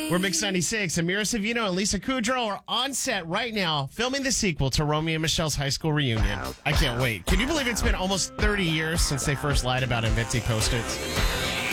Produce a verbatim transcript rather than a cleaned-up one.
We're Mix ninety-six, and Mira Savino and Lisa Kudrow are on set right now filming the sequel to Romeo and Michelle's high school reunion. I can't wait. Can you believe it's been almost thirty years since they first lied about inventing Post-its?